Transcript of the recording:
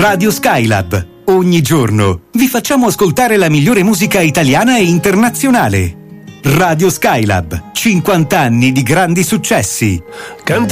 Radio Skylab. Ogni giorno vi facciamo ascoltare la migliore musica italiana e internazionale. Radio Skylab, 50 anni di grandi successi.